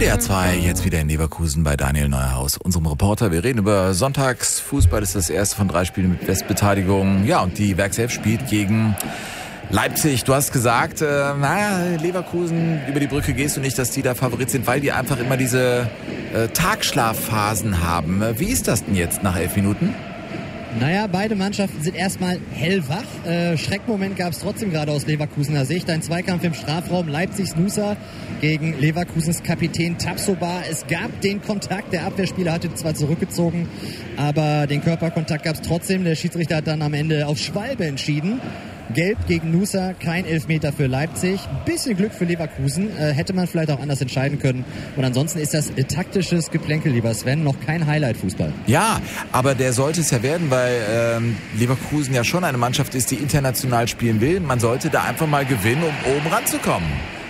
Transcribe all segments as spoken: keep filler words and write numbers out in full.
W D R zwei, jetzt wieder in Leverkusen bei Daniel Neuhaus, unserem Reporter. Wir reden über Sonntagsfußball. Das ist das erste von drei Spielen mit Westbeteiligung. Ja, und die Werkself spielt gegen Leipzig. Du hast gesagt, äh, naja, Leverkusen, über die Brücke gehst du nicht, dass die da Favorit sind, weil die einfach immer diese äh, Tagschlafphasen haben. Wie ist das denn jetzt nach elf Minuten? Naja, beide Mannschaften sind erstmal hellwach. Äh, Schreckmoment gab es trotzdem gerade aus Leverkusener Sicht. Ein Zweikampf im Strafraum, Leipzigs Nusa gegen Leverkusens Kapitän Tapsoba. Es gab den Kontakt, der Abwehrspieler hatte zwar zurückgezogen, aber den Körperkontakt gab es trotzdem. Der Schiedsrichter hat dann am Ende auf Schwalbe entschieden. Gelb gegen Nusa, kein Elfmeter für Leipzig. Bisschen Glück für Leverkusen, äh, hätte man vielleicht auch anders entscheiden können. Und ansonsten ist das äh, taktisches Geplänkel, lieber Sven, noch kein Highlight-Fußball. Ja, aber der sollte es ja werden, weil ähm, Leverkusen ja schon eine Mannschaft ist, die international spielen will. Man sollte da einfach mal gewinnen, um oben ranzukommen.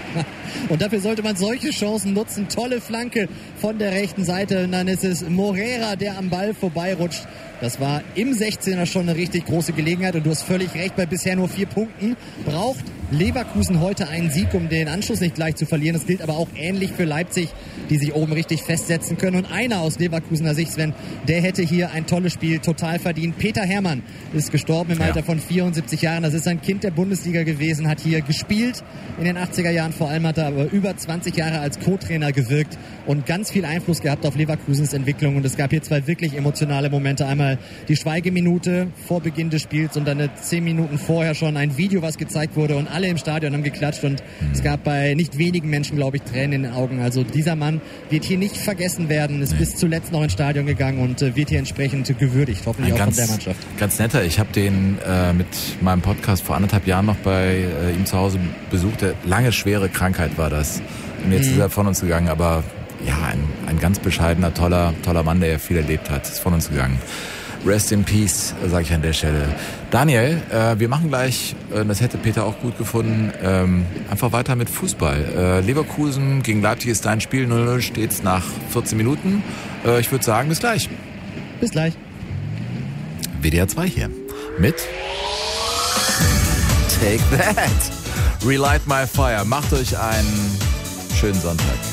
Und dafür sollte man solche Chancen nutzen. Tolle Flanke von der rechten Seite. Und dann ist es Morera, der am Ball vorbeirutscht. Das war im sechzehner schon eine richtig große Gelegenheit. Und du hast völlig recht, bei bisher nur vier Punkten braucht Leverkusen heute einen Sieg, um den Anschluss nicht gleich zu verlieren. Das gilt aber auch ähnlich für Leipzig, die sich oben richtig festsetzen können. Und einer aus Leverkusener Sicht, Sven, der hätte hier ein tolles Spiel total verdient. Peter Herrmann ist gestorben im ja. Alter von vierundsiebzig Jahren. Das ist ein Kind der Bundesliga gewesen, hat hier gespielt in den achtziger Jahren. Vor allem hat er aber über zwanzig Jahre als Co-Trainer gewirkt und ganz viel Einfluss gehabt auf Leverkusens Entwicklung. Und es gab hier zwei wirklich emotionale Momente. Einmal die Schweigeminute vor Beginn des Spiels und dann zehn Minuten vorher schon ein Video, was gezeigt wurde, und alle im Stadion haben geklatscht und mhm. es gab bei nicht wenigen Menschen, glaube ich, Tränen in den Augen. Also dieser Mann wird hier nicht vergessen werden, ist nee. bis zuletzt noch ins Stadion gegangen und äh, wird hier entsprechend gewürdigt, hoffentlich ein auch ganz, von der Mannschaft. Ganz netter, ich habe den äh, mit meinem Podcast vor anderthalb Jahren noch bei äh, ihm zu Hause besucht. Der lange schwere Krankheit war das und jetzt mhm. ist er von uns gegangen, aber ja, ein, ein ganz bescheidener, toller, toller Mann, der viel erlebt hat, ist von uns gegangen. Rest in Peace, sage ich an der Stelle. Daniel, äh, wir machen gleich, äh, das hätte Peter auch gut gefunden, ähm, einfach weiter mit Fußball. Äh, Leverkusen gegen Leipzig ist dein Spiel, null null steht's nach vierzehn Minuten. Äh, ich würde sagen, bis gleich. Bis gleich. W D R zwei hier mit Take That. Relight My Fire. Macht euch einen schönen Sonntag.